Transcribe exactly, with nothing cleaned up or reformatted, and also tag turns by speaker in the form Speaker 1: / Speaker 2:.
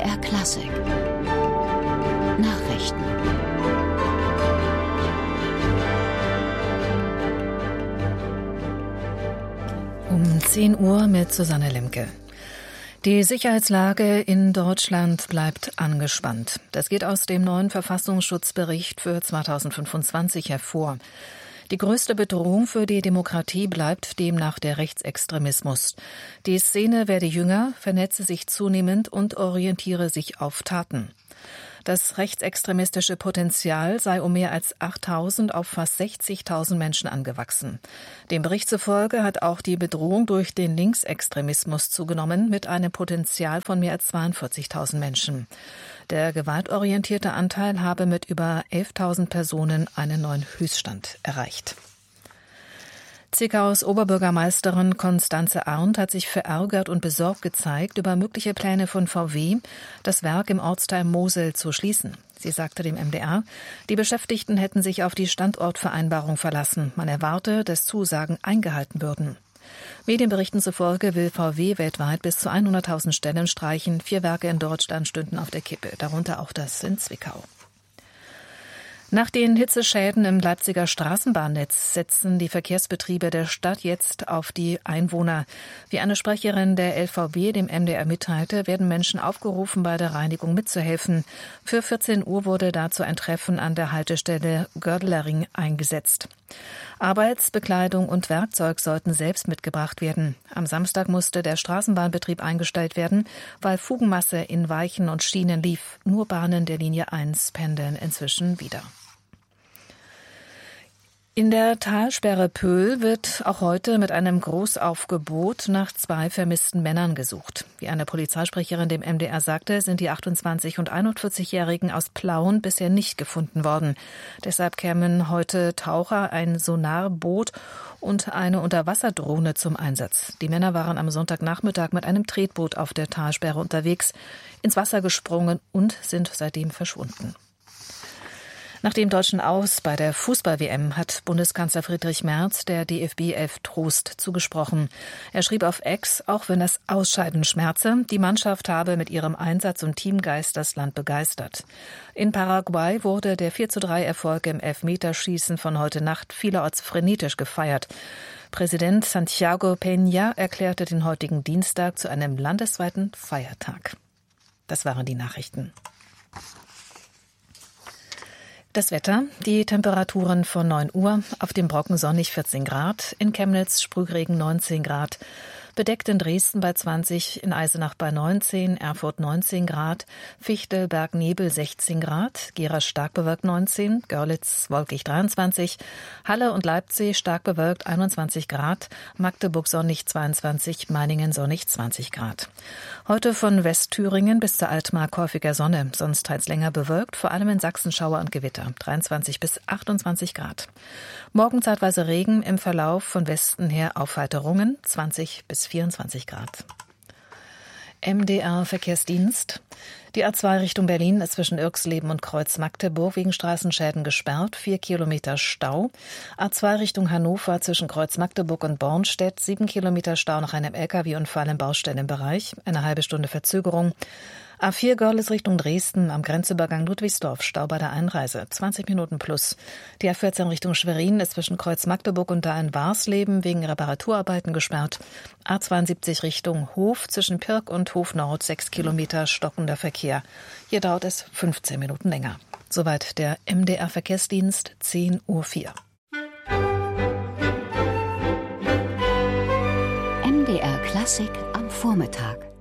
Speaker 1: R Klassik Nachrichten.
Speaker 2: Um zehn Uhr mit Susanne Limke. Die Sicherheitslage in Deutschland bleibt angespannt. Das geht aus dem neuen Verfassungsschutzbericht für zweitausendfünfundzwanzig hervor. Die größte Bedrohung für die Demokratie bleibt demnach der Rechtsextremismus. Die Szene werde jünger, vernetze sich zunehmend und orientiere sich auf Taten. Das rechtsextremistische Potenzial sei um mehr als achttausend auf fast sechzigtausend Menschen angewachsen. Dem Bericht zufolge hat auch die Bedrohung durch den Linksextremismus zugenommen, mit einem Potenzial von mehr als zweiundvierzigtausend Menschen. Der gewaltorientierte Anteil habe mit über elftausend Personen einen neuen Höchststand erreicht. Zwickau's Oberbürgermeisterin Constanze Arndt hat sich verärgert und besorgt gezeigt über mögliche Pläne von V W, das Werk im Ortsteil Mosel zu schließen. Sie sagte dem M D R, die Beschäftigten hätten sich auf die Standortvereinbarung verlassen. Man erwarte, dass Zusagen eingehalten würden. Medienberichten zufolge will V W weltweit bis zu hunderttausend Stellen streichen. Vier Werke in Deutschland stünden auf der Kippe, darunter auch das in Zwickau. Nach den Hitzeschäden im Leipziger Straßenbahnnetz setzen die Verkehrsbetriebe der Stadt jetzt auf die Einwohner. Wie eine Sprecherin der L V B dem M D R mitteilte, werden Menschen aufgerufen, bei der Reinigung mitzuhelfen. Für vierzehn Uhr wurde dazu ein Treffen an der Haltestelle Gördlering eingesetzt. Arbeitsbekleidung und Werkzeug sollten selbst mitgebracht werden. Am Samstag musste der Straßenbahnbetrieb eingestellt werden, weil Fugenmasse in Weichen und Schienen lief. Nur Bahnen der Linie eins pendeln inzwischen wieder. In der Talsperre Pöhl wird auch heute mit einem Großaufgebot nach zwei vermissten Männern gesucht. Wie eine Polizeisprecherin dem M D R sagte, sind die achtundzwanzig- und einundvierzig-Jährigen aus Plauen bisher nicht gefunden worden. Deshalb kämen heute Taucher, ein Sonarboot und eine Unterwasserdrohne zum Einsatz. Die Männer waren am Sonntagnachmittag mit einem Tretboot auf der Talsperre unterwegs, ins Wasser gesprungen und sind seitdem verschwunden. Nach dem deutschen Aus bei der Fußball-W M hat Bundeskanzler Friedrich Merz der D F B elf Trost zugesprochen. Er schrieb auf X, auch wenn das Ausscheiden schmerze, die Mannschaft habe mit ihrem Einsatz und Teamgeist das Land begeistert. In Paraguay wurde der vier zu drei Erfolg im Elfmeterschießen von heute Nacht vielerorts frenetisch gefeiert. Präsident Santiago Peña erklärte den heutigen Dienstag zu einem landesweiten Feiertag. Das waren die Nachrichten. Das Wetter, die Temperaturen von neun Uhr, auf dem Brocken sonnig vierzehn Grad, in Chemnitz Sprühregen neunzehn Grad, bedeckt in Dresden bei zwanzig, in Eisenach bei neunzehn, Erfurt neunzehn Grad, Fichtel, Bergnebel sechzehn Grad, Gera stark bewölkt neunzehn, Görlitz wolkig dreiundzwanzig, Halle und Leipzig stark bewölkt einundzwanzig Grad, Magdeburg sonnig zweiundzwanzig, Meiningen sonnig zwanzig Grad. Heute von Westthüringen bis zur Altmark häufiger Sonne, sonst teils länger bewölkt, vor allem in Sachsen Schauer und Gewitter, dreiundzwanzig bis achtundzwanzig Grad. Morgen zeitweise Regen, im Verlauf von Westen her Aufheiterungen, zwanzig bis vierundzwanzig Grad. M D R Verkehrsdienst. Die A zwei Richtung Berlin ist zwischen Irxleben und Kreuz Magdeburg wegen Straßenschäden gesperrt, vier Kilometer Stau. A zwei Richtung Hannover zwischen Kreuz Magdeburg und Bornstedt, sieben Kilometer Stau nach einem L K W-Unfall im Baustellenbereich, eine halbe Stunde Verzögerung. A vier Görlitz Richtung Dresden am Grenzübergang Ludwigsdorf, Stau bei der Einreise, zwanzig Minuten plus. Die A vierzehn Richtung Schwerin ist zwischen Kreuz Magdeburg und da in Warsleben wegen Reparaturarbeiten gesperrt. A zweiundsiebzig Richtung Hof zwischen Pirk und Hof Nord, sechs Kilometer stockender Verkehr. Hier dauert es fünfzehn Minuten länger. Soweit der M D R Verkehrsdienst, zehn Uhr vier.
Speaker 1: M D R Klassik am Vormittag.